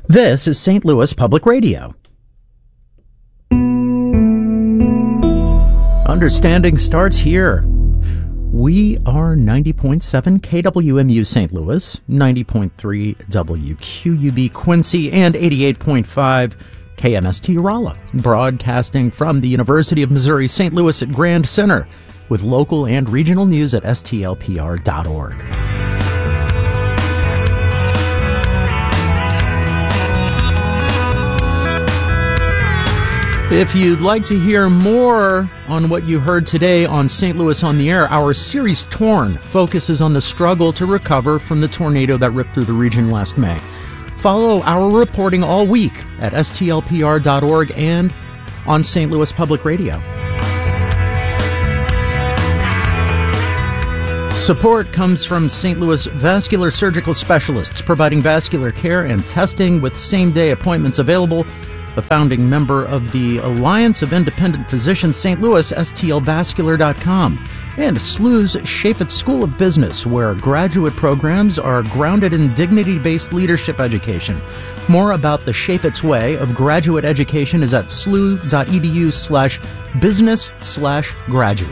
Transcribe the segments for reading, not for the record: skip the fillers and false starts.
This is St. Louis Public Radio. Understanding starts here. We are 90.7 KWMU St. Louis, 90.3 WQUB Quincy, and 88.5 KMST Rolla, broadcasting from the University of Missouri St. Louis at Grand Center, with local and regional news at stlpr.org. If you'd like to hear more on what you heard today on St. Louis on the Air, our series Torn focuses on the struggle to recover from the tornado that ripped through the region last May. Follow our reporting all week at stlpr.org and on St. Louis Public Radio. Support comes from St. Louis Vascular Surgical Specialists, providing vascular care and testing with same-day appointments available. A founding member of the Alliance of Independent Physicians St. Louis, stlvascular.com, and SLU's Chaffetz School of Business, where graduate programs are grounded in dignity-based leadership education. More about the Chaffetz way of graduate education is at slu.edu/business/graduate.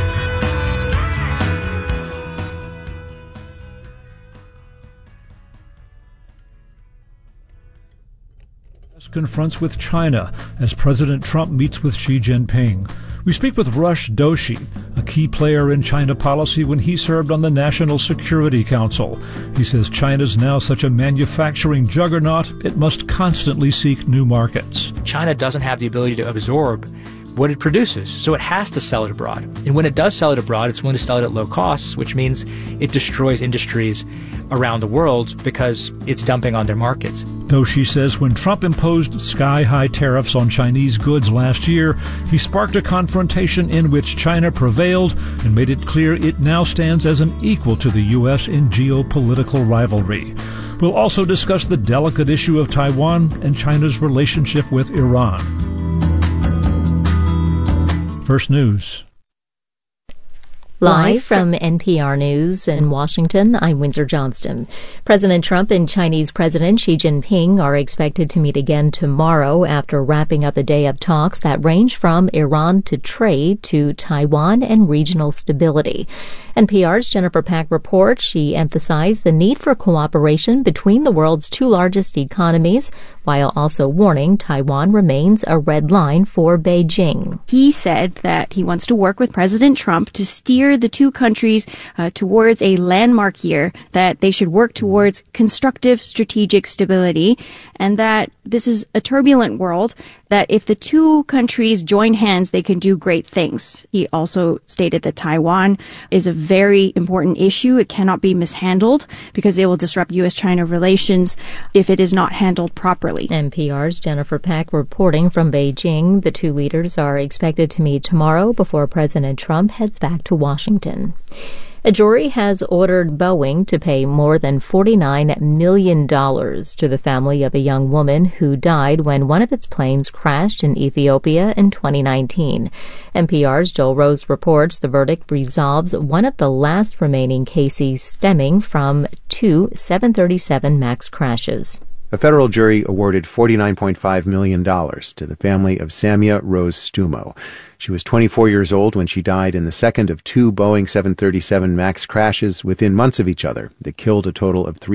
Confronts with China as President Trump meets with Xi Jinping. We speak with Rush Doshi, a key player in China policy when he served on the National Security Council. He says China's now such a manufacturing juggernaut, it must constantly seek new markets. China doesn't have the ability to absorb what it produces, so it has to sell it abroad. And when it does sell it abroad, it's willing to sell it at low costs, which means it destroys industries around the world because it's dumping on their markets. Doshi says when Trump imposed sky-high tariffs on Chinese goods last year, he sparked a confrontation in which China prevailed and made it clear it now stands as an equal to the U.S. in geopolitical rivalry. We'll also discuss the delicate issue of Taiwan and China's relationship with Iran. First News. Live from NPR News in Washington, I'm Windsor Johnston. President Trump and Chinese President Xi Jinping are expected to meet again tomorrow after wrapping up a day of talks that range from Iran to trade to Taiwan and regional stability. NPR's Jennifer Pack reports she emphasized the need for cooperation between the world's two largest economies, while also warning Taiwan remains a red line for Beijing. He said that he wants to work with President Trump to steer the two countries towards a landmark year, that they should work towards constructive strategic stability, and that this is a turbulent world, that if the two countries join hands, they can do great things. He also stated that Taiwan is a very important issue. It cannot be mishandled because it will disrupt U.S.-China relations if it is not handled properly. NPR's Jennifer Pack reporting from Beijing. The two leaders are expected to meet tomorrow before President Trump heads back to Washington. A jury has ordered Boeing to pay more than $49 million to the family of a young woman who died when one of its planes crashed in Ethiopia in 2019. NPR's Joel Rose reports the verdict resolves one of the last remaining cases stemming from two 737 MAX crashes. A federal jury awarded $49.5 million to the family of Samia Rose Stumo. She was 24 years old when she died in the second of two Boeing 737 MAX crashes within months of each other that killed a total of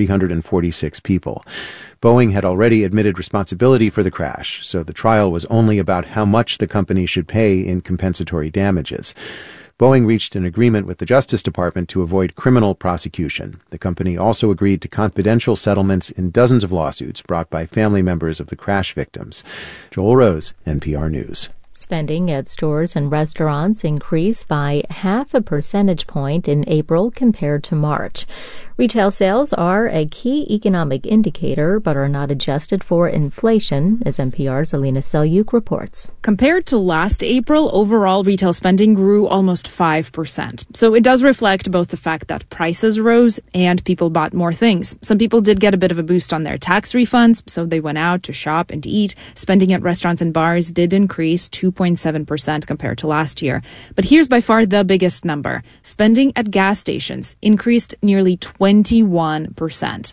346 people. Boeing had already admitted responsibility for the crash, so the trial was only about how much the company should pay in compensatory damages. Boeing reached an agreement with the Justice Department to avoid criminal prosecution. The company also agreed to confidential settlements in dozens of lawsuits brought by family members of the crash victims. Joel Rose, NPR News. Spending at stores and restaurants increased by 0.5 percentage point in April compared to March. Retail sales are a key economic indicator but are not adjusted for inflation, as NPR's Alina Selyuk reports. Compared to last April, overall retail spending grew almost 5%. So it does reflect both the fact that prices rose and people bought more things. Some people did get a bit of a boost on their tax refunds, so they went out to shop and eat. Spending at restaurants and bars did increase 2.7% compared to last year. But here's by far the biggest number. Spending at gas stations increased nearly 21%.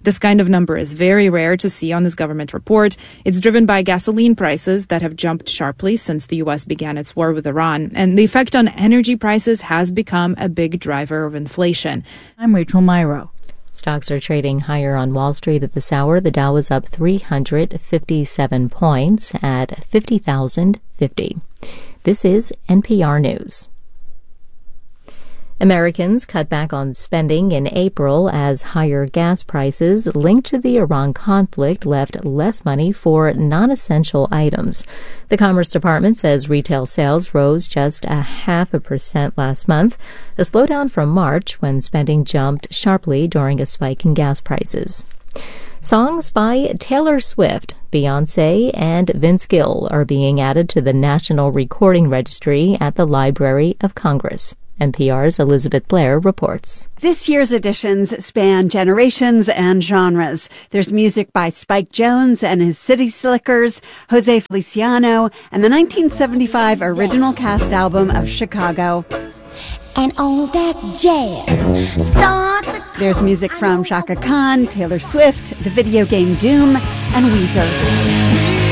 This kind of number is very rare to see on this government report. It's driven by gasoline prices that have jumped sharply since the U.S. began its war with Iran. And the effect on energy prices has become a big driver of inflation. I'm Rachel Myro. Stocks are trading higher on Wall Street at this hour. The Dow is up 357 points at 50,050. This is NPR News. Americans cut back on spending in April as higher gas prices linked to the Iran conflict left less money for non-essential items. The Commerce Department says retail sales rose just 0.5% last month, a slowdown from March when spending jumped sharply during a spike in gas prices. Songs by Taylor Swift, Beyoncé, and Vince Gill are being added to the National Recording Registry at the Library of Congress. NPR's Elizabeth Blair reports. This year's editions span generations and genres. There's music by Spike Jonze and his City Slickers, Jose Feliciano, and the 1975 original cast album of Chicago. And all that jazz. There's music from Chaka Khan, Taylor Swift, the video game Doom, and Weezer.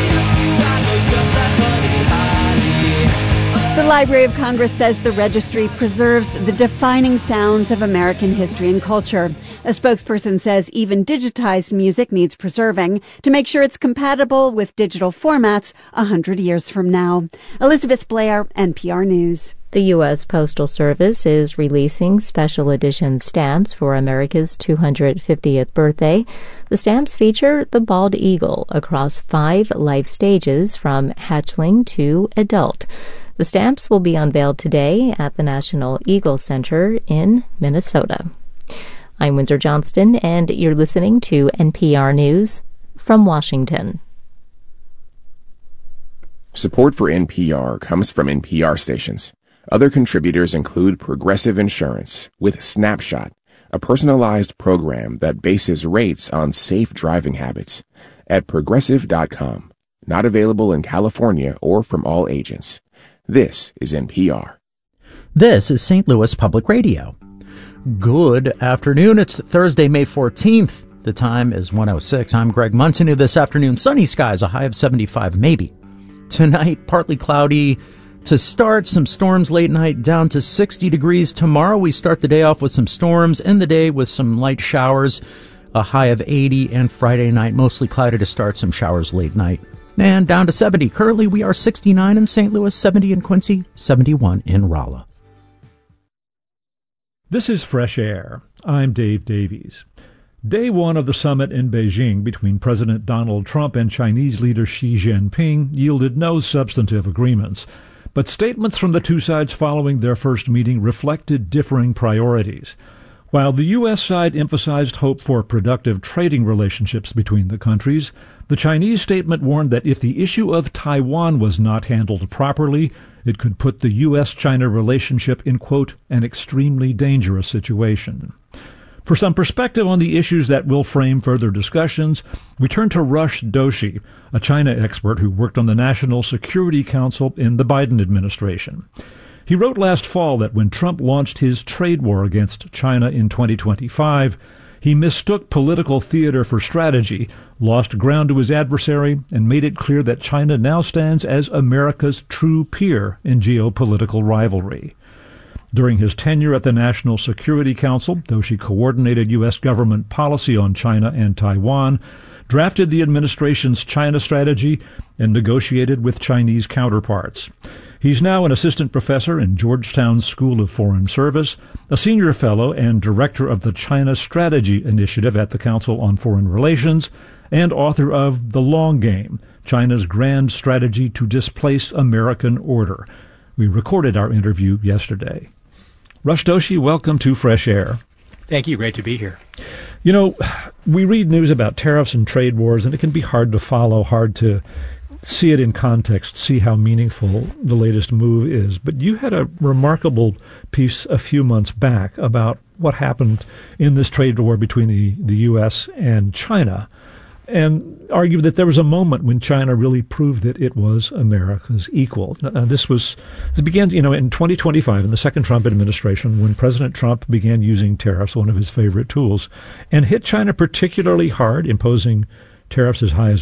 The Library of Congress says the registry preserves the defining sounds of American history and culture. A spokesperson says even digitized music needs preserving to make sure it's compatible with digital formats 100 years from now. Elizabeth Blair, NPR News. The U.S. Postal Service is releasing special edition stamps for America's 250th birthday. The stamps feature the bald eagle across 5 life stages from hatchling to adult. The stamps will be unveiled today at the National Eagle Center in Minnesota. I'm Windsor Johnston, and you're listening to NPR News from Washington. Support for NPR comes from NPR stations. Other contributors include Progressive Insurance with Snapshot, a personalized program that bases rates on safe driving habits, at Progressive.com. Not available in California or from all agents. This is NPR. This is St. Louis Public Radio. Good afternoon. It's Thursday, May 14th. The time is 1:06. I'm Greg Montanu. This afternoon, sunny skies, a high of 75, maybe. Tonight, partly cloudy to start, some storms late night, down to 60 degrees. Tomorrow, we start the day off with some storms, end the day with some light showers, a high of 80, and Friday night, mostly cloudy to start, some showers late night. And down to 70. Currently, we are 69 in St. Louis, 70 in Quincy, 71 in Rolla. This is Fresh Air. I'm Dave Davies. Day one of the summit in Beijing between President Donald Trump and Chinese leader Xi Jinping yielded no substantive agreements, but statements from the two sides following their first meeting reflected differing priorities. While the U.S. side emphasized hope for productive trading relationships between the countries, the Chinese statement warned that if the issue of Taiwan was not handled properly, it could put the U.S.-China relationship in, quote, an extremely dangerous situation. For some perspective on the issues that will frame further discussions, we turn to Rush Doshi, a China expert who worked on the National Security Council in the Biden administration. He wrote last fall that when Trump launched his trade war against China in 2025, he mistook political theater for strategy, lost ground to his adversary, and made it clear that China now stands as America's true peer in geopolitical rivalry. During his tenure at the National Security Council, Doshi coordinated U.S. government policy on China and Taiwan, drafted the administration's China strategy, and negotiated with Chinese counterparts. He's now an assistant professor in Georgetown's School of Foreign Service, a senior fellow and director of the China Strategy Initiative at the Council on Foreign Relations, and author of The Long Game, China's Grand Strategy to Displace American Order. We recorded our interview yesterday. Rush Doshi, welcome to Fresh Air. Thank you. Great to be here. You know, we read news about tariffs and trade wars, and it can be hard to follow, hard to see it in context, see how meaningful the latest move is. But you had a remarkable piece a few months back about what happened in this trade war between the U.S. and China. and argued that there was a moment when China really proved that it was America's equal. This began, in 2025, in the second Trump administration, when President Trump began using tariffs, one of his favorite tools, and hit China particularly hard, imposing tariffs as high as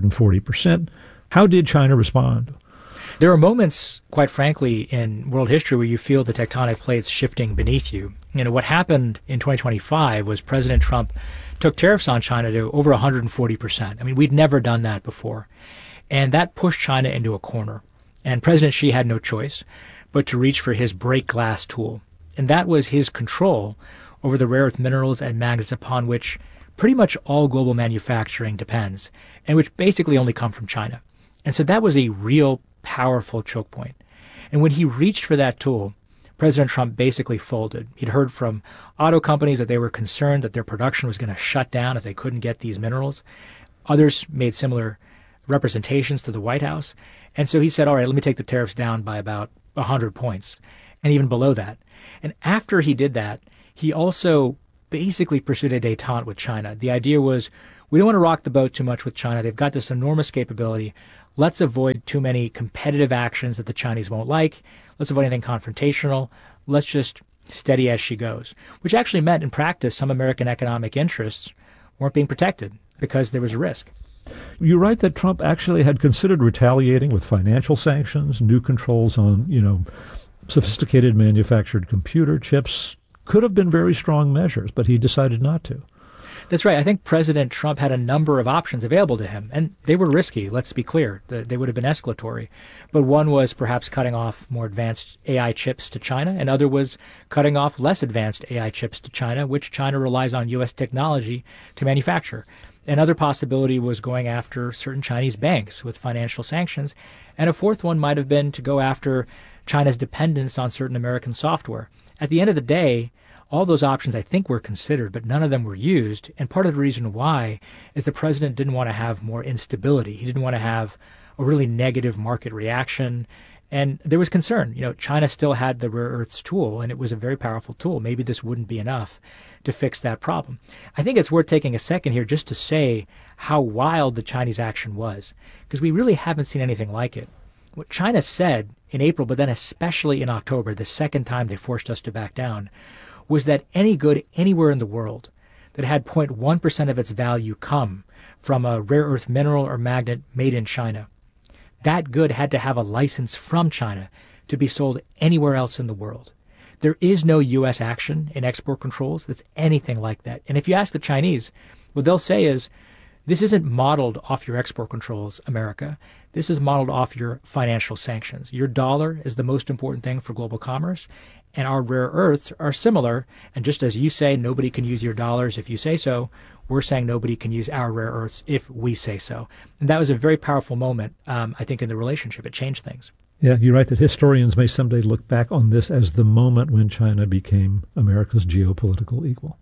140%. How did China respond? There are moments, quite frankly, in world history where you feel the tectonic plates shifting beneath you. What happened in 2025 was President Trump took tariffs on China to over 140%. I mean, we'd never done that before. And that pushed China into a corner. And President Xi had no choice but to reach for his break glass tool. And that was his control over the rare earth minerals and magnets upon which pretty much all global manufacturing depends, and which basically only come from China. And so that was a real powerful choke point. And when he reached for that tool, President Trump basically folded. He'd heard from auto companies that they were concerned that their production was going to shut down if they couldn't get these minerals. Others made similar representations to the White House. And so he said, all right, let me take the tariffs down by about 100 points, and even below that. And after he did that, he also basically pursued a détente with China. The idea was, we don't want to rock the boat too much with China. They've got this enormous capability. Let's avoid too many competitive actions that the Chinese won't like. Let's avoid anything confrontational. Let's just steady as she goes, which actually meant in practice some American economic interests weren't being protected because there was a risk. You write that Trump actually had considered retaliating with financial sanctions, new controls on, sophisticated manufactured computer chips. Could have been very strong measures, but he decided not to. That's right. I think President Trump had a number of options available to him, and they were risky, let's be clear. They would have been escalatory. But one was perhaps cutting off more advanced AI chips to China, and other was cutting off less advanced AI chips to China, which China relies on U.S. technology to manufacture. Another possibility was going after certain Chinese banks with financial sanctions. And a fourth one might have been to go after China's dependence on certain American software. At the end of the day, all those options, I think, were considered, but none of them were used. And part of the reason why is the president didn't want to have more instability. He didn't want to have a really negative market reaction. And there was concern. China still had the rare earths tool, and it was a very powerful tool. Maybe this wouldn't be enough to fix that problem. I think it's worth taking a second here just to say how wild the Chinese action was, because we really haven't seen anything like it. What China said in April, but then especially in October, the second time they forced us to back down, was that any good anywhere in the world that had 0.1% of its value come from a rare earth mineral or magnet made in China, that good had to have a license from China to be sold anywhere else in the world. There is no U.S. action in export controls that's anything like that. And if you ask the Chinese, what they'll say is, this isn't modeled off your export controls, America. This is modeled off your financial sanctions. Your dollar is the most important thing for global commerce, and our rare earths are similar. And just as you say nobody can use your dollars if you say so, we're saying nobody can use our rare earths if we say so. And that was a very powerful moment, I think, in the relationship. It changed things. Yeah, you're right that historians may someday look back on this as the moment when China became America's geopolitical equal.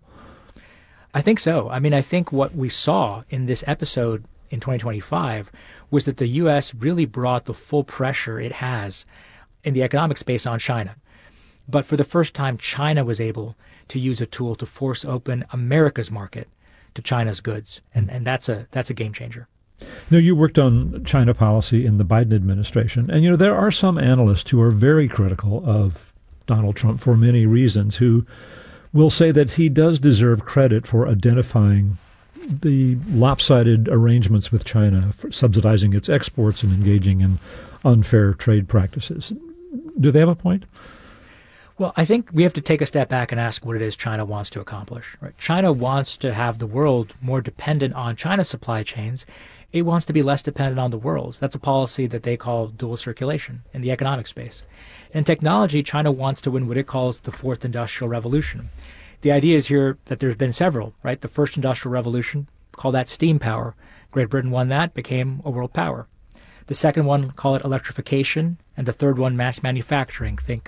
I think so. I mean, I think what we saw in this episode in 2025 was that the U.S. really brought the full pressure it has in the economic space on China. But for the first time, China was able to use a tool to force open America's market to China's goods. And that's a game changer. You worked on China policy in the Biden administration. And, there are some analysts who are very critical of Donald Trump for many reasons, who will say that he does deserve credit for identifying the lopsided arrangements with China, for subsidizing its exports and engaging in unfair trade practices. Do they have a point? Well, I think we have to take a step back and ask what it is China wants to accomplish. Right? China wants to have the world more dependent on China's supply chains. It wants to be less dependent on the world's. That's a policy that they call dual circulation in the economic space. In technology, China wants to win what it calls the fourth industrial revolution. The idea is here that there's been several, right? The first industrial revolution, call that steam power. Great Britain won that, became a world power. The second one, call it electrification. And the third one, mass manufacturing. Think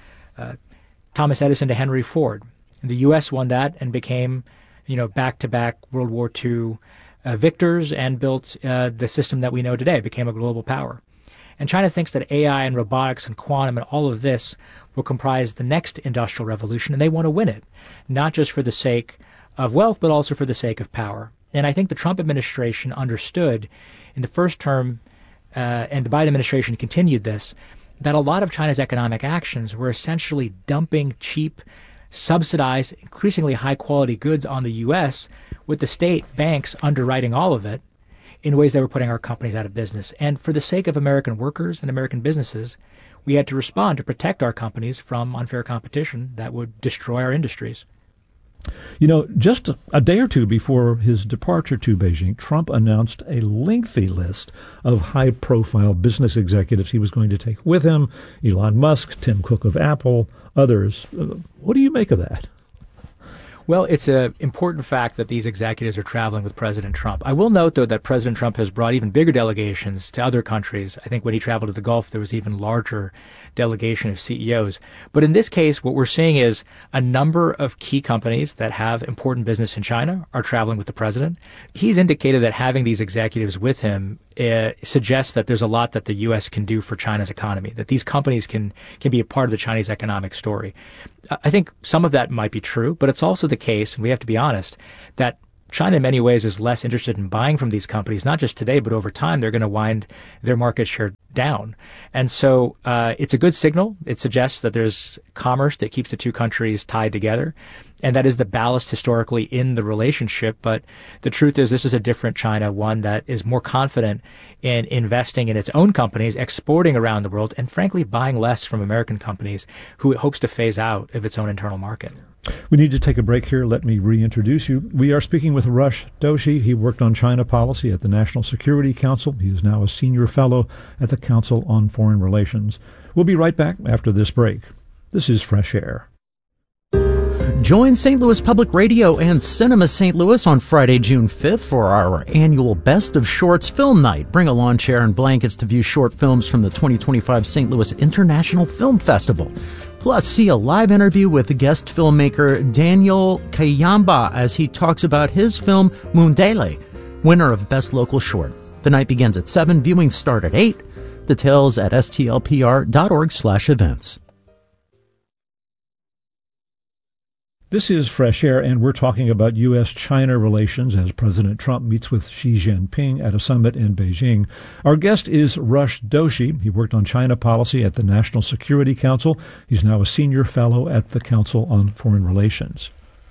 Thomas Edison to Henry Ford. And the U.S. won that and became, back-to-back World War II victors and built the system that we know today, became a global power. And China thinks that AI and robotics and quantum and all of this will comprise the next industrial revolution, and they want to win it, not just for the sake of wealth, but also for the sake of power. And I think the Trump administration understood in the first term, and the Biden administration continued this, that a lot of China's economic actions were essentially dumping cheap, subsidized, increasingly high-quality goods on the U.S., with the state banks underwriting all of it in ways that were putting our companies out of business. And for the sake of American workers and American businesses, we had to respond to protect our companies from unfair competition that would destroy our industries. You know, just a day or two before his departure to Beijing, Trump announced a lengthy list of high-profile business executives he was going to take with him: Elon Musk, Tim Cook of Apple, others. What do you make of that? Well, it's an important fact that these executives are traveling with President Trump. I will note, though, that President Trump has brought even bigger delegations to other countries. I think when he traveled to the Gulf, there was even larger delegation of CEOs. But in this case, what we're seeing is a number of key companies that have important business in China are traveling with the president. He's indicated that having these executives with him suggests that there's a lot that the U.S. can do for China's economy, that these companies can be a part of the Chinese economic story. I think some of that might be true, but it's also the case, and we have to be honest, that China in many ways is less interested in buying from these companies, not just today, but over time they're going to wind their market share down. And so it's a good signal. It suggests that there's commerce that keeps the two countries tied together. And that is the ballast historically in the relationship. But the truth is this is a different China, one that is more confident in investing in its own companies, exporting around the world, and frankly buying less from American companies who it hopes to phase out of its own internal market. We need to take a break here. Let me reintroduce you. We are speaking with Rush Doshi. He worked on China policy at the National Security Council. He is now a senior fellow at the Council on Foreign Relations. We'll be right back after this break. This is Fresh Air. Join St. Louis Public Radio and Cinema St. Louis on Friday, June 5th for our annual Best of Shorts Film Night. Bring a lawn chair and blankets to view short films from the 2025 St. Louis International Film Festival. Plus, see a live interview with guest filmmaker Daniel Kayamba as he talks about his film Mundele, winner of Best Local Short. The night begins at 7. Viewings start at 8. Details at stlpr.org/events. This is Fresh Air, and we're talking about U.S.-China relations as President Trump meets with Xi Jinping at a summit in Beijing. Our guest is Rush Doshi. He worked on China policy at the National Security Council. He's now a senior fellow at the Council on Foreign Relations.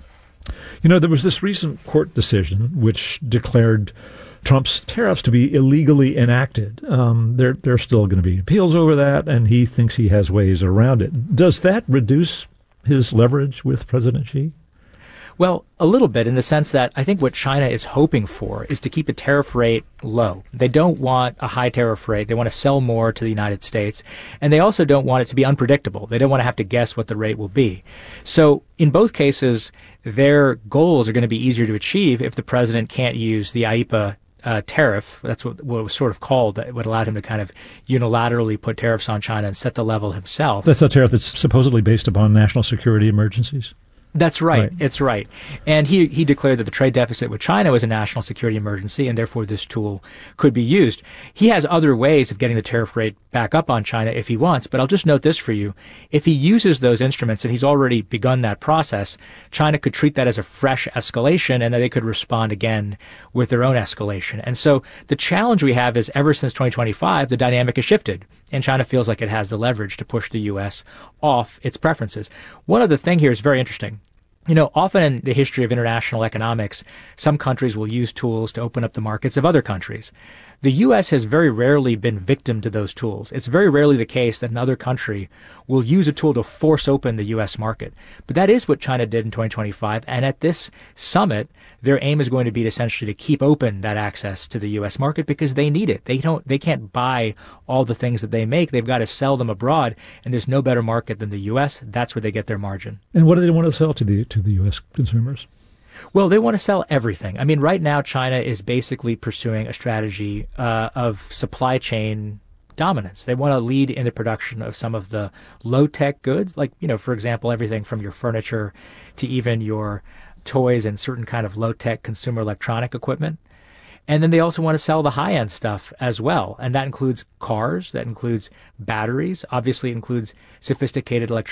You know, there was this recent court decision which declared Trump's tariffs to be illegally enacted. There are still going to be appeals over that, and he thinks he has ways around it. Does that reduce his leverage with President Xi? Well, a little bit, in the sense that I think what China is hoping for is to keep the tariff rate low. They don't want a high tariff rate. They want to sell more to the United States. And they also don't want it to be unpredictable. They don't want to have to guess what the rate will be. So in both cases, their goals are going to be easier to achieve if the president can't use the IEEPA tariff. That's what it was sort of called. That would allow him to kind of unilaterally put tariffs on China and set the level himself. That's a tariff that's supposedly based upon national security emergencies? That's right. It's right. And he declared that the trade deficit with China was a national security emergency, and therefore this tool could be used. He has other ways of getting the tariff rate back up on China if he wants, but I'll just note this for you. If he uses those instruments, and he's already begun that process, China could treat that as a fresh escalation, and then they could respond again with their own escalation. And so the challenge we have is ever since 2025, the dynamic has shifted, and China feels like it has the leverage to push the U.S. off its preferences. One other thing here is very interesting. You know, often in the history of international economics, some countries will use tools to open up the markets of other countries. The U.S. has very rarely been victim to those tools. It's very rarely the case that another country will use a tool to force open the U.S. market. But that is what China did in 2025. And at this summit, their aim is going to be essentially to keep open that access to the U.S. market because they need it. They can't buy all the things that they make. They've got to sell them abroad. And there's no better market than the U.S. That's where they get their margin. And what do they want to sell to the U.S. consumers? Well, they want to sell everything. I mean, right now, China is basically pursuing a strategy of supply chain dominance. They want to lead in the production of some of the low-tech goods, like, you know, for example, everything from your furniture to even your toys and certain kind of low-tech consumer electronic equipment. And then they also want to sell the high-end stuff as well. And that includes cars, that includes batteries, obviously includes sophisticated electronic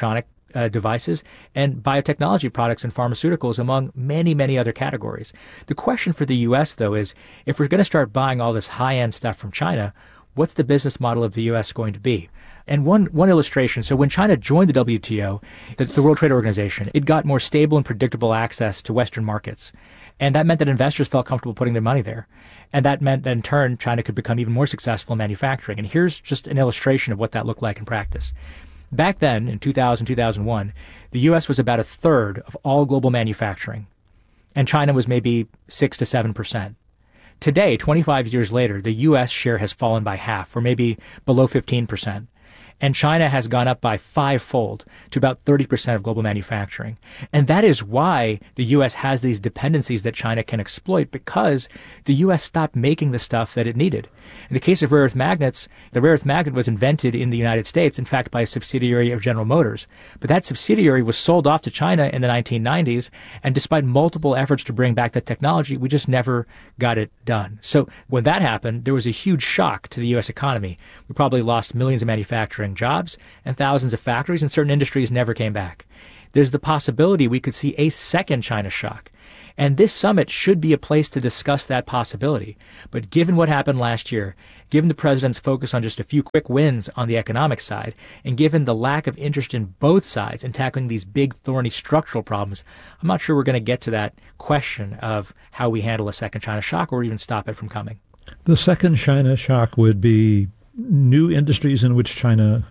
devices and biotechnology products and pharmaceuticals, among many, many other categories. The question for the U.S., though, is if we're going to start buying all this high-end stuff from China, what's the business model of the U.S. going to be? And one illustration, so when China joined the WTO, the World Trade Organization, it got more stable and predictable access to Western markets. And that meant that investors felt comfortable putting their money there. And that meant that in turn, China could become even more successful in manufacturing. And here's just an illustration of what that looked like in practice. Back then, in 2000, 2001, the U.S. was about a third of all global manufacturing. And China was maybe 6 to 7%. Today, 25 years later, the U.S. share has fallen by half, or maybe below 15%. And China has gone up by fivefold to about 30% of global manufacturing. And that is why the U.S. has these dependencies that China can exploit, because the U.S. stopped making the stuff that it needed. In the case of rare earth magnets, the rare earth magnet was invented in the United States, in fact, by a subsidiary of General Motors. But that subsidiary was sold off to China in the 1990s, and despite multiple efforts to bring back that technology, we just never got it done. So when that happened, there was a huge shock to the U.S. economy. We probably lost millions of manufacturing jobs, and thousands of factories, and certain industries never came back. There's the possibility we could see a second China shock. And this summit should be a place to discuss that possibility. But given what happened last year, given the president's focus on just a few quick wins on the economic side, and given the lack of interest in both sides in tackling these big, thorny structural problems, I'm not sure we're going to get to that question of how we handle a second China shock or even stop it from coming. The second China shock would be new industries in which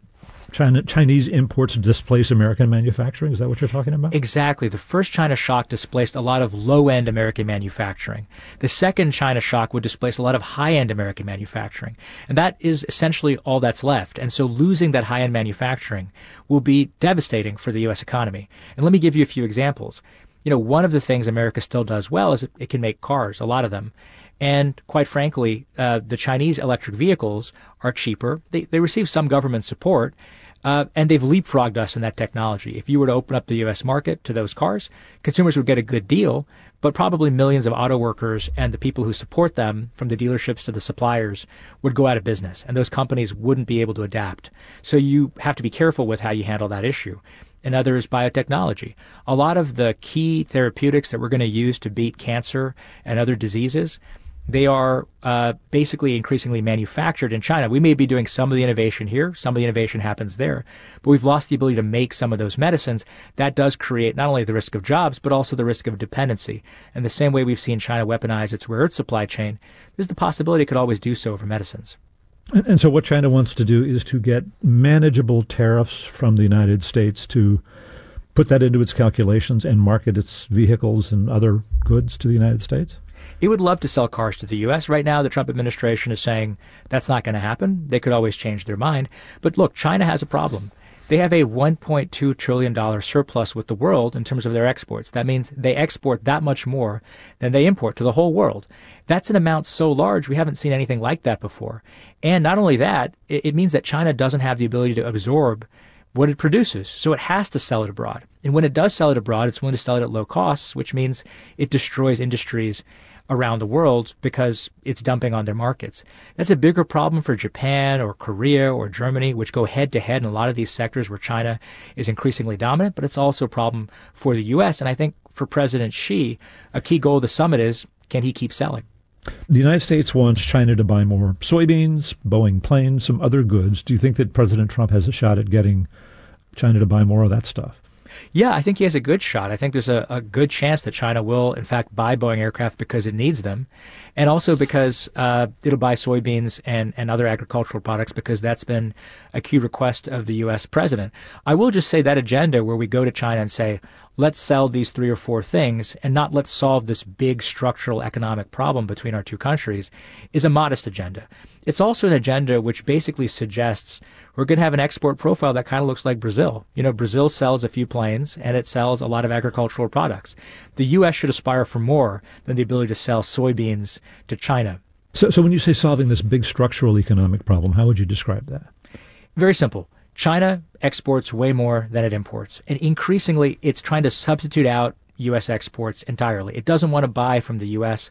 Chinese imports displace American manufacturing? Is that what you're talking about? Exactly. The first China shock displaced a lot of low-end American manufacturing. The second China shock would displace a lot of high-end American manufacturing. And that is essentially all that's left. And so losing that high-end manufacturing will be devastating for the U.S. economy. And let me give you a few examples. You know, one of the things America still does well is it can make cars, a lot of them. And quite frankly, the Chinese electric vehicles are cheaper. They receive some government support, and they've leapfrogged us in that technology. If you were to open up the U.S. market to those cars, consumers would get a good deal, but probably millions of auto workers and the people who support them, from the dealerships to the suppliers, would go out of business, and those companies wouldn't be able to adapt. So you have to be careful with how you handle that issue. Another is biotechnology. A lot of the key therapeutics that we're going to use to beat cancer and other diseases, they are basically increasingly manufactured in China. We may be doing some of the innovation here. Some of the innovation happens there. But we've lost the ability to make some of those medicines. That does create not only the risk of jobs, but also the risk of dependency. And the same way we've seen China weaponize its rare earth supply chain, there's the possibility it could always do so over medicines. And so what China wants to do is to get manageable tariffs from the United States to put that into its calculations and market its vehicles and other goods to the United States? It would love to sell cars to the U.S. Right now, the Trump administration is saying that's not going to happen. They could always change their mind. But look, China has a problem. They have a $1.2 trillion surplus with the world in terms of their exports. That means they export that much more than they import to the whole world. That's an amount so large, we haven't seen anything like that before. And not only that, it means that China doesn't have the ability to absorb what it produces, so it has to sell it abroad. And when it does sell it abroad, it's willing to sell it at low costs, which means it destroys industries around the world because it's dumping on their markets. That's a bigger problem for Japan or Korea or Germany, which go head-to-head in a lot of these sectors where China is increasingly dominant, but it's also a problem for the U.S. And I think for President Xi, a key goal of the summit is, can he keep selling? The United States wants China to buy more soybeans, Boeing planes, some other goods. Do you think that President Trump has a shot at getting China to buy more of that stuff? Yeah, I think he has a good shot. I think there's a good chance that China will, in fact, buy Boeing aircraft because it needs them, and also because it'll buy soybeans and other agricultural products because that's been a key request of the U.S. president. I will just say that agenda where we go to China and say, let's sell these 3 or 4 things and not let's solve this big structural economic problem between our two countries is a modest agenda. It's also an agenda which basically suggests we're going to have an export profile that kind of looks like Brazil. You know, Brazil sells a few planes and it sells a lot of agricultural products. The U.S. should aspire for more than the ability to sell soybeans to China. So when you say solving this big structural economic problem, how would you describe that? Very simple. China exports way more than it imports. And increasingly, it's trying to substitute out U.S. exports entirely. It doesn't want to buy from the U.S.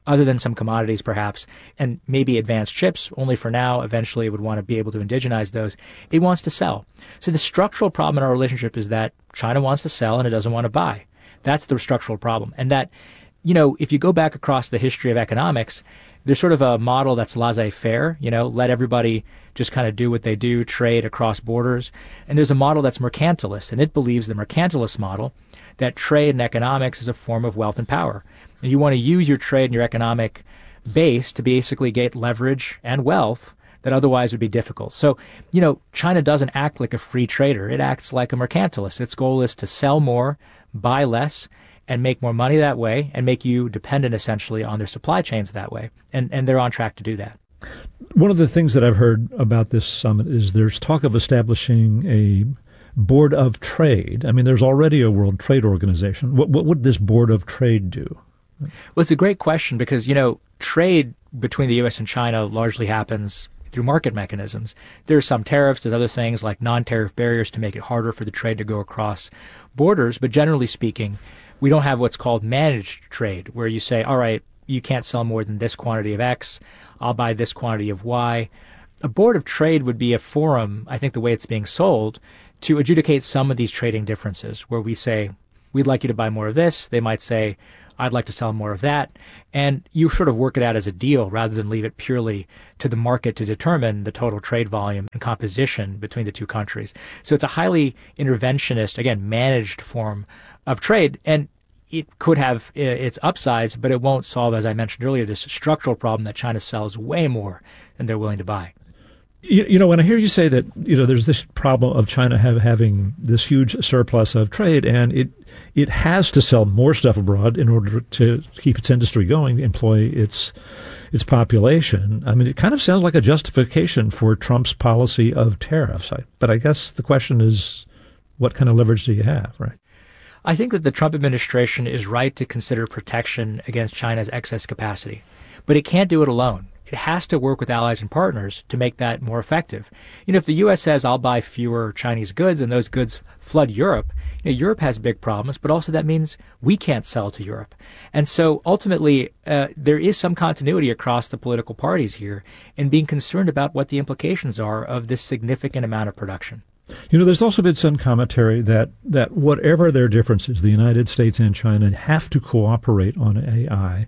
other than some commodities perhaps, and maybe advanced chips, only for now. Eventually it would want to be able to indigenize those. It wants to sell. So the structural problem in our relationship is that China wants to sell and it doesn't want to buy. That's the structural problem. And that, if you go back across the history of economics, there's sort of a model that's laissez-faire, let everybody just kind of do what they do, trade across borders. And there's a model that's mercantilist, and it believes the mercantilist model that trade and economics is a form of wealth and power. And you want to use your trade and your economic base to basically get leverage and wealth that otherwise would be difficult. So, China doesn't act like a free trader. It acts like a mercantilist. Its goal is to sell more, buy less, and make more money that way, and make you dependent essentially on their supply chains that way. And they're on track to do that. One of the things that I've heard about this summit is there's talk of establishing a Board of Trade. I mean, there's already a World Trade Organization. What would this Board of Trade do? Well, it's a great question because, trade between the U.S. and China largely happens through market mechanisms. There's some tariffs, there's other things like non-tariff barriers to make it harder for the trade to go across borders. But generally speaking, we don't have what's called managed trade, where you say, all right, you can't sell more than this quantity of X, I'll buy this quantity of Y. A Board of Trade would be a forum, I think the way it's being sold, to adjudicate some of these trading differences, where we say, we'd like you to buy more of this. They might say, I'd like to sell more of that. And you sort of work it out as a deal rather than leave it purely to the market to determine the total trade volume and composition between the two countries. So it's a highly interventionist, again, managed form of trade. And it could have its upsides, but it won't solve, as I mentioned earlier, this structural problem that China sells way more than they're willing to buy. When I hear you say that, there's this problem of China having this huge surplus of trade, and it has to sell more stuff abroad in order to keep its industry going, employ its population. I mean, it kind of sounds like a justification for Trump's policy of tariffs. But I guess the question is, what kind of leverage do you have, right? I think that the Trump administration is right to consider protection against China's excess capacity, but it can't do it alone. It has to work with allies and partners to make that more effective. If the U.S. says, I'll buy fewer Chinese goods and those goods flood Europe, Europe has big problems, but also that means we can't sell to Europe. And so ultimately, there is some continuity across the political parties here in being concerned about what the implications are of this significant amount of production. There's also been some commentary that whatever their differences, the United States and China have to cooperate on AI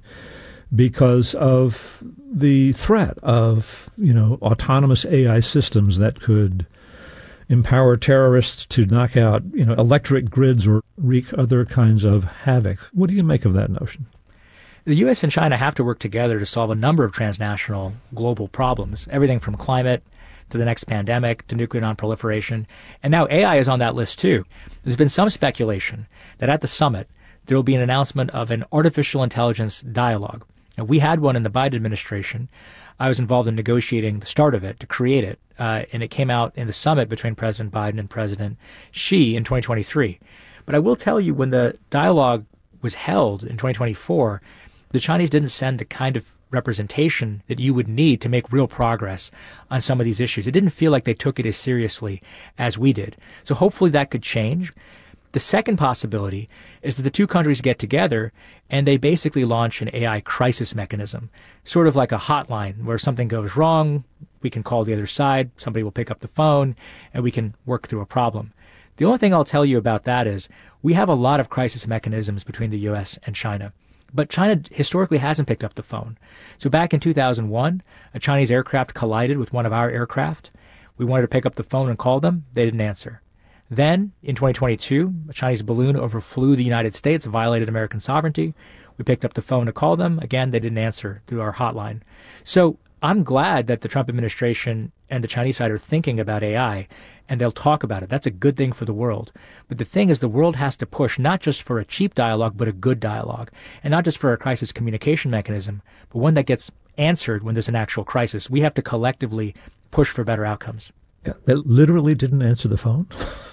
because of the threat of, autonomous AI systems that could empower terrorists to knock out, electric grids or wreak other kinds of havoc. What do you make of that notion? The U.S. and China have to work together to solve a number of transnational global problems, everything from climate to the next pandemic to nuclear nonproliferation. And now AI is on that list too. There's been some speculation that at the summit, there will be an announcement of an artificial intelligence dialogue. Now, we had one in the Biden administration. I was involved in negotiating the start of it to create it, and it came out in the summit between President Biden and President Xi in 2023. But I will tell you, when the dialogue was held in 2024, the Chinese didn't send the kind of representation that you would need to make real progress on some of these issues. It didn't feel like they took it as seriously as we did. So hopefully that could change. The second possibility is that the two countries get together and they basically launch an AI crisis mechanism, sort of like a hotline where something goes wrong, we can call the other side, somebody will pick up the phone, and we can work through a problem. The only thing I'll tell you about that is we have a lot of crisis mechanisms between the U.S. and China. But China historically hasn't picked up the phone. So back in 2001, a Chinese aircraft collided with one of our aircraft. We wanted to pick up the phone and call them. They didn't answer. Then, in 2022, a Chinese balloon overflew the United States, violated American sovereignty. We picked up the phone to call them. Again, they didn't answer through our hotline. So I'm glad that the Trump administration and the Chinese side are thinking about AI, and they'll talk about it. That's a good thing for the world. But the thing is, the world has to push not just for a cheap dialogue, but a good dialogue. And not just for a crisis communication mechanism, but one that gets answered when there's an actual crisis. We have to collectively push for better outcomes. Yeah, they literally didn't answer the phone?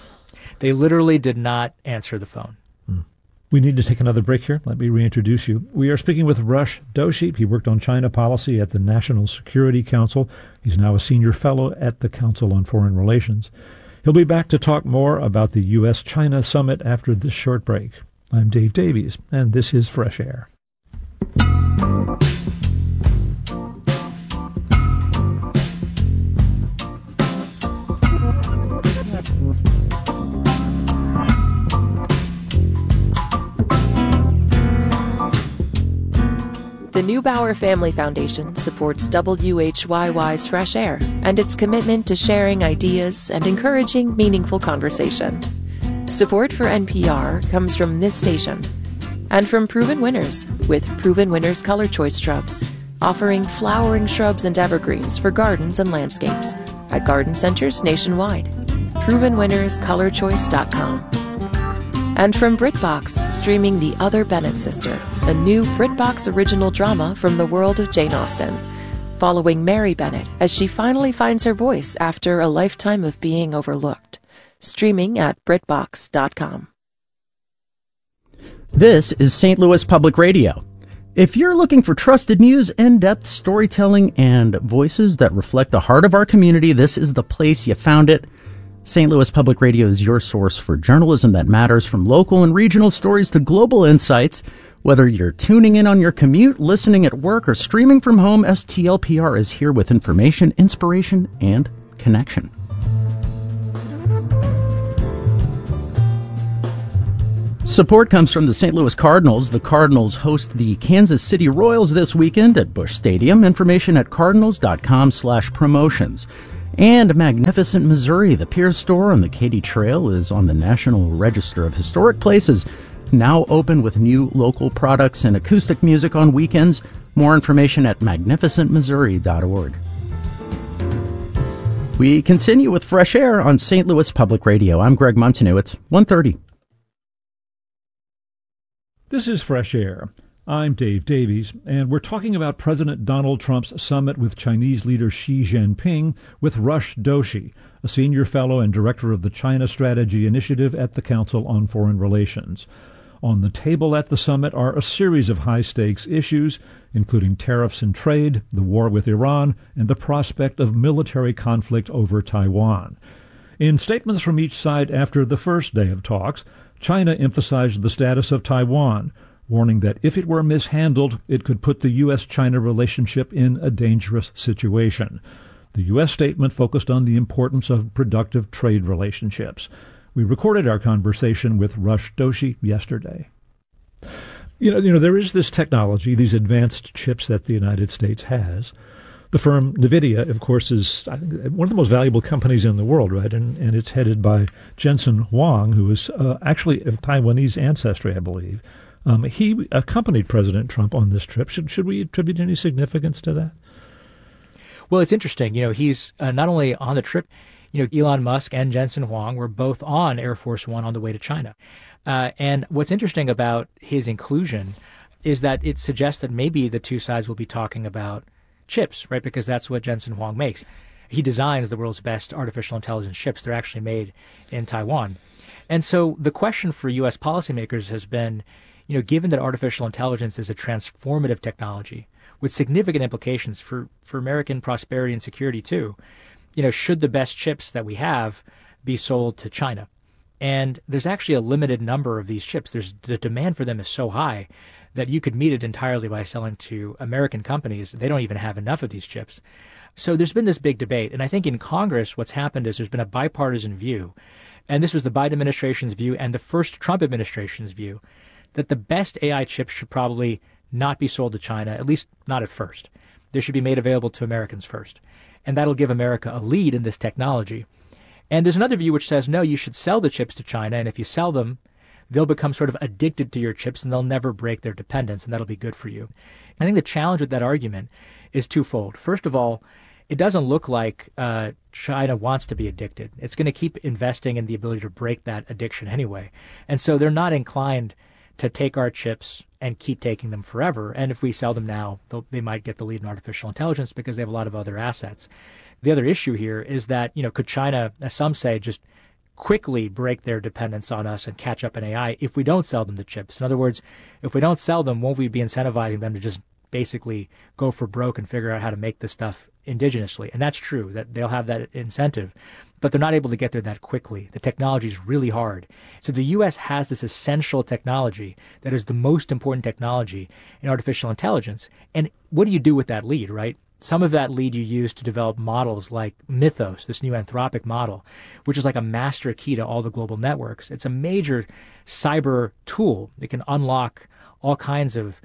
They literally did not answer the phone. We need to take another break here. Let me reintroduce you. We are speaking with Rush Doshi. He worked on China policy at the National Security Council. He's now a senior fellow at the Council on Foreign Relations. He'll be back to talk more about the U.S.-China summit after this short break. I'm Dave Davies, and this is Fresh Air. Neubauer Family Foundation supports WHYY's Fresh Air and its commitment to sharing ideas and encouraging meaningful conversation. Support for NPR comes from this station and from Proven Winners with Proven Winners Color Choice Shrubs, offering flowering shrubs and evergreens for gardens and landscapes at garden centers nationwide. ProvenWinnersColorChoice.com. And from BritBox, streaming The Other Bennett Sister, a new BritBox original drama from the world of Jane Austen, following Mary Bennett as she finally finds her voice after a lifetime of being overlooked. Streaming at BritBox.com. This is St. Louis Public Radio. If you're looking for trusted news, in-depth storytelling, and voices that reflect the heart of our community, this is the place you found it. St. Louis Public Radio is your source for journalism that matters, from local and regional stories to global insights. Whether you're tuning in on your commute, listening at work, or streaming from home, STLPR is here with information, inspiration, and connection. Support comes from the St. Louis Cardinals. The Cardinals host the Kansas City Royals this weekend at Busch Stadium. Information at cardinals.com/promotions. And Magnificent Missouri, the Pierce store on the Katy Trail, is on the National Register of Historic Places, now open with new local products and acoustic music on weekends. More information at magnificentmissouri.org. We continue with Fresh Air on St. Louis Public Radio. I'm Greg Montanew. It's 1:30. This is Fresh Air. I'm Dave Davies, and we're talking about President Donald Trump's summit with Chinese leader Xi Jinping with Rush Doshi, a senior fellow and director of the China Strategy Initiative at the Council on Foreign Relations. On the table at the summit are a series of high-stakes issues, including tariffs and trade, the war with Iran, and the prospect of military conflict over Taiwan. In statements from each side after the first day of talks, China emphasized the status of Taiwan, warning that if it were mishandled, it could put the U.S.-China relationship in a dangerous situation. The U.S. statement focused on the importance of productive trade relationships. We recorded our conversation with Rush Doshi yesterday. You know, there is this technology, these advanced chips that the United States has. The firm NVIDIA, of course, is one of the most valuable companies in the world, right? And it's headed by Jensen Huang, who is actually of Taiwanese ancestry, I believe. He accompanied President Trump on this trip. Should we attribute any significance to that? Well, it's interesting. You know, he's not only on the trip, you know, Elon Musk and Jensen Huang were both on Air Force One on the way to China. And what's interesting about his inclusion is that it suggests that maybe the two sides will be talking about chips, right? Because that's what Jensen Huang makes. He designs the world's best artificial intelligence chips. They're actually made in Taiwan. And so the question for U.S. policymakers has been, you know, given that artificial intelligence is a transformative technology with significant implications for American prosperity and security too, you know, should the best chips that we have be sold to China? And there's actually a limited number of these chips. The demand for them is so high that you could meet it entirely by selling to American companies. They don't even have enough of these chips. So there's been this big debate. And I think in Congress, what's happened is there's been a bipartisan view, and this was the Biden administration's view and the first Trump administration's view, that the best AI chips should probably not be sold to China, at least not at first. They should be made available to Americans first. And that'll give America a lead in this technology. And there's another view which says, no, you should sell the chips to China, and if you sell them, they'll become sort of addicted to your chips and they'll never break their dependence, and that'll be good for you. I think the challenge with that argument is twofold. First of all, it doesn't look like China wants to be addicted. It's going to keep investing in the ability to break that addiction anyway. And so they're not inclined to take our chips and keep taking them forever. And if we sell them now, they might get the lead in artificial intelligence because they have a lot of other assets. The other issue here is that, you know, could China, as some say, just quickly break their dependence on us and catch up in AI if we don't sell them the chips? In other words, if we don't sell them, won't we be incentivizing them to just basically go for broke and figure out how to make this stuff indigenously? And that's true, that they'll have that incentive, but they're not able to get there that quickly. The technology is really hard. So the U.S. has this essential technology that is the most important technology in artificial intelligence. And what do you do with that lead, right? Some of that lead you use to develop models like Mythos, this new Anthropic model, which is like a master key to all the global networks. It's a major cyber tool that can unlock all kinds of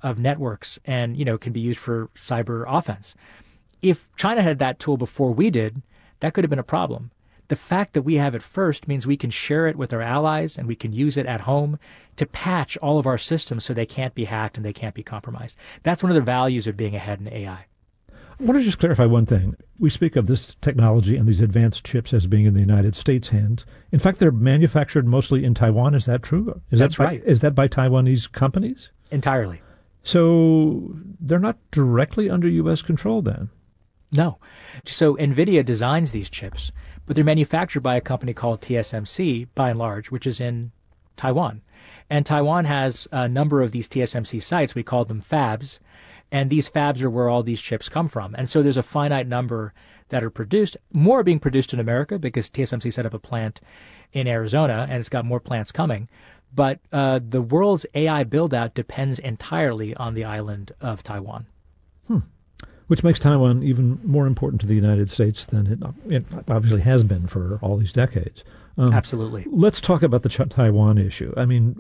of networks and, can be used for cyber offense. If China had that tool before we did, that could have been a problem. The fact that we have it first means we can share it with our allies and we can use it at home to patch all of our systems so they can't be hacked and they can't be compromised. That's one of the values of being ahead in AI. I want to just clarify one thing. We speak of this technology and these advanced chips as being in the United States' hands. In fact, they're manufactured mostly in Taiwan. Is that true? That's right. Is that by Taiwanese companies? Entirely. So they're not directly under U.S. control then? No. So NVIDIA designs these chips, but they're manufactured by a company called TSMC, by and large, which is in Taiwan. And Taiwan has a number of these TSMC sites. We call them fabs. And these fabs are where all these chips come from. And so there's a finite number that are produced. More are being produced in America because TSMC set up a plant in Arizona, and it's got more plants coming. But the world's AI build-out depends entirely on the island of Taiwan. Which makes Taiwan even more important to the United States than it obviously has been for all these decades. Absolutely. Let's talk about the Taiwan issue. I mean,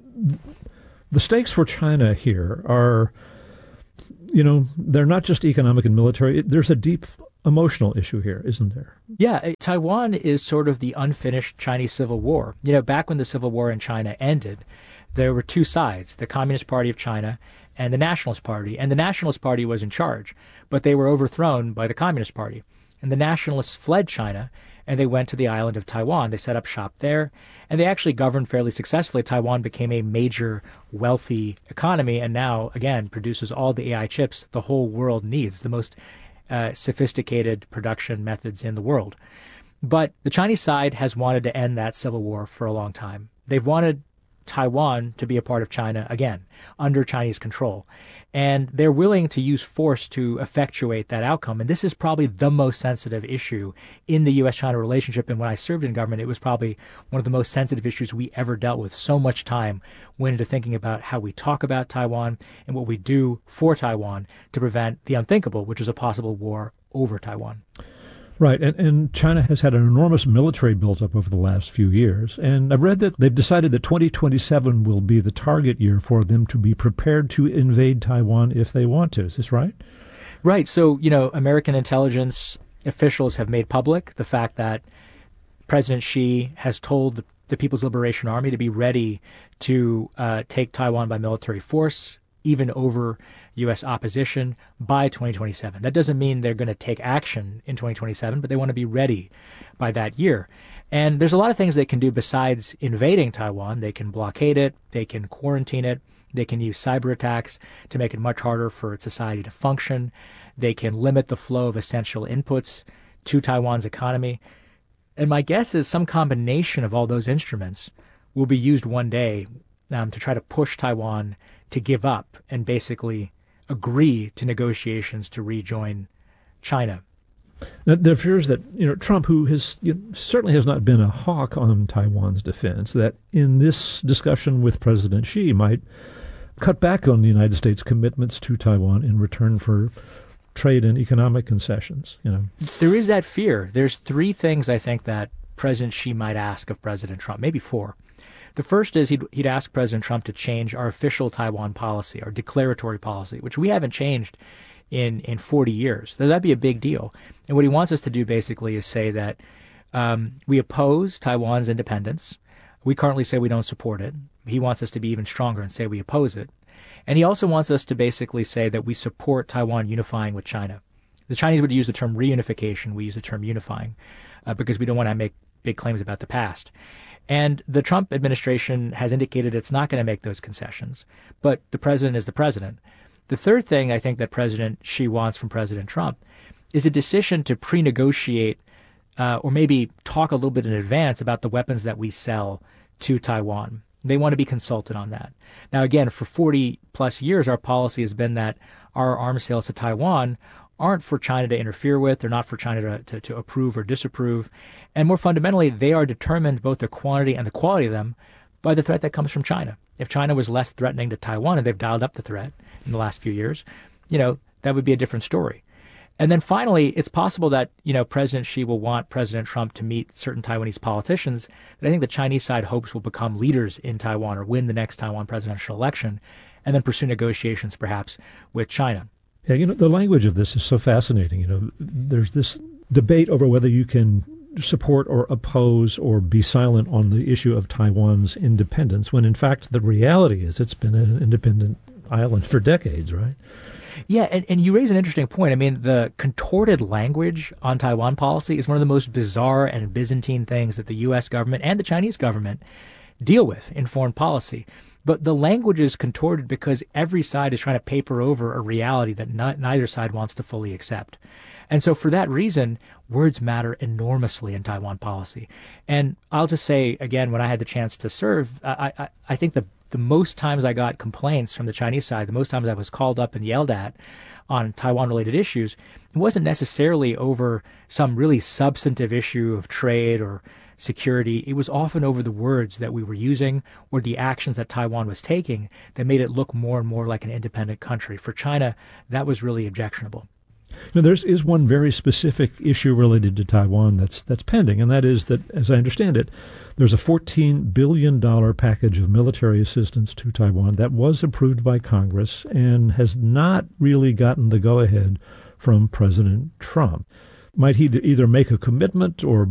the stakes for China here are, they're not just economic and military. There's a deep emotional issue here, isn't there? Yeah, Taiwan is sort of the unfinished Chinese Civil War. Back when the Civil War in China ended, there were two sides, the Communist Party of China and the Nationalist Party. And the Nationalist Party was in charge, but they were overthrown by the Communist Party. And the Nationalists fled China, and they went to the island of Taiwan. They set up shop there, and they actually governed fairly successfully. Taiwan became a major, wealthy economy, and now, again, produces all the AI chips the whole world needs, the most sophisticated production methods in the world. But the Chinese side has wanted to end that civil war for a long time. They've wanted Taiwan to be a part of China again, under Chinese control. And they're willing to use force to effectuate that outcome. And this is probably the most sensitive issue in the U.S.-China relationship. And when I served in government, it was probably one of the most sensitive issues we ever dealt with. So much time went into thinking about how we talk about Taiwan and what we do for Taiwan to prevent the unthinkable, which is a possible war over Taiwan. Right, and China has had an enormous military buildup over the last few years, and I've read that they've decided that 2027 will be the target year for them to be prepared to invade Taiwan if they want to. Is this right? Right. So, American intelligence officials have made public the fact that President Xi has told the People's Liberation Army to be ready to take Taiwan by military force, even over U.S. opposition, by 2027. That doesn't mean they're going to take action in 2027, but they want to be ready by that year. And there's a lot of things they can do besides invading Taiwan. They can blockade it, they can quarantine it, they can use cyber attacks to make it much harder for its society to function. They can limit the flow of essential inputs to Taiwan's economy. And my guess is some combination of all those instruments will be used one day to try to push Taiwan to give up and basically agree to negotiations to rejoin China. Now, there appears that Trump, who certainly has not been a hawk on Taiwan's defense, that in this discussion with President Xi might cut back on the United States' commitments to Taiwan in return for trade and economic concessions. There is that fear. There's three things I think that President Xi might ask of President Trump, maybe four. The first is he'd ask President Trump to change our official Taiwan policy, our declaratory policy, which we haven't changed in 40 years. So that'd be a big deal. And what he wants us to do basically is say that we oppose Taiwan's independence. We currently say we don't support it. He wants us to be even stronger and say we oppose it. And he also wants us to basically say that we support Taiwan unifying with China. The Chinese would use the term reunification. We use the term unifying because we don't want to make big claims about the past. And the Trump administration has indicated it's not going to make those concessions. But the president is the president. The third thing I think that President Xi wants from President Trump is a decision to pre-negotiate or maybe talk a little bit in advance about the weapons that we sell to Taiwan. They want to be consulted on that. Now, again, for 40 plus years, our policy has been that our arms sales to Taiwan aren't for China to interfere with. They're not for China to approve or disapprove. And more fundamentally, they are determined, both the quantity and the quality of them, by the threat that comes from China. If China was less threatening to Taiwan, and they've dialed up the threat in the last few years, that would be a different story. And then finally, it's possible that, President Xi will want President Trump to meet certain Taiwanese politicians that I think the Chinese side hopes will become leaders in Taiwan or win the next Taiwan presidential election. and then pursue negotiations perhaps with China. Yeah, the language of this is so fascinating. There's this debate over whether you can support or oppose or be silent on the issue of Taiwan's independence, when in fact the reality is it's been an independent island for decades, right? Yeah, and you raise an interesting point. I mean, the contorted language on Taiwan policy is one of the most bizarre and Byzantine things that the U.S. government and the Chinese government deal with in foreign policy. But the language is contorted because every side is trying to paper over a reality that neither side wants to fully accept. And so for that reason, words matter enormously in Taiwan policy. And I'll just say, again, when I had the chance to serve, I think the most times I got complaints from the Chinese side, the most times I was called up and yelled at on Taiwan-related issues, it wasn't necessarily over some really substantive issue of trade or security. It was often over the words that we were using or the actions that Taiwan was taking that made it look more and more like an independent country. For China, that was really objectionable. Now, there is one very specific issue related to Taiwan that's pending, and that is that, as I understand it, there's a $14 billion package of military assistance to Taiwan that was approved by Congress and has not really gotten the go-ahead from President Trump. Might he either make a commitment or